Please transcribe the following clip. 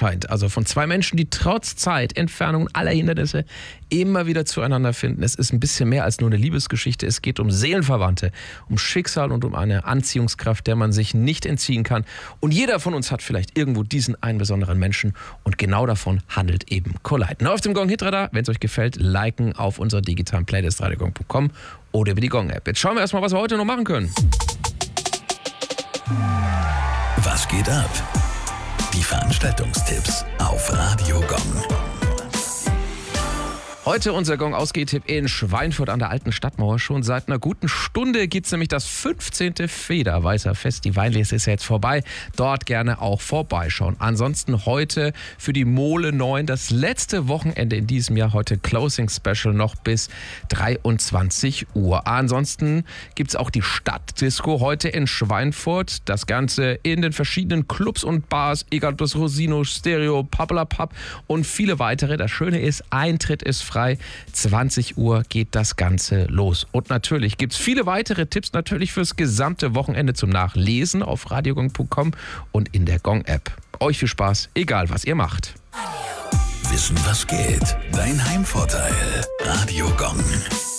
scheint. Also von zwei Menschen, die trotz Zeit, Entfernung und aller Hindernisse immer wieder zueinander finden. Es ist ein bisschen mehr als nur eine Liebesgeschichte. Es geht um Seelenverwandte, um Schicksal und um eine Anziehungskraft, der man sich nicht entziehen kann. Und jeder von uns hat vielleicht irgendwo diesen einen besonderen Menschen. Und genau davon handelt eben Collide. Neu auf dem Gong Hitradar. Wenn es euch gefällt, liken auf unserer digitalen Playlist radiogong.com oder über die Gong-App. Jetzt schauen wir erstmal, was wir heute noch machen können. Was geht ab? Die Veranstaltungstipps auf Radio Gong. Heute unser Gong-Ausgeh-Tipp in Schweinfurt an der alten Stadtmauer. Schon seit einer guten Stunde gibt es nämlich das 15. Federweißer-Fest. Die Weinlese ist ja jetzt vorbei. Dort gerne auch vorbeischauen. Ansonsten heute für die Mole 9 das letzte Wochenende in diesem Jahr. Heute Closing Special noch bis 23 Uhr. Ansonsten gibt es auch die Stadtdisco heute in Schweinfurt. Das Ganze in den verschiedenen Clubs und Bars. Egal ob das Rosino, Stereo, Pappelapap und viele weitere. Das Schöne ist, Eintritt ist frei. 20 Uhr geht das Ganze los. Und natürlich gibt es viele weitere Tipps natürlich fürs gesamte Wochenende zum Nachlesen auf radiogong.com und in der Gong-App. Euch viel Spaß, egal was ihr macht. Wissen, was geht? Dein Heimvorteil. Radio Gong.